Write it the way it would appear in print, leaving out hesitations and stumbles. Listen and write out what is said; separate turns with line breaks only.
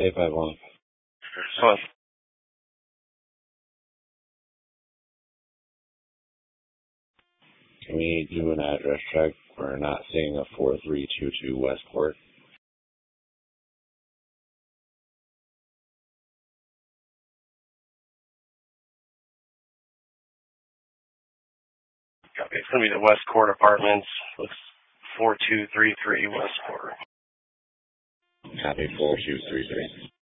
851.
Fine.
Can we do an address check? We're not seeing a 4322 Westport.
Copy. It's going to be the Westport Apartments. Looks 4233 Westport.
Copy 4233.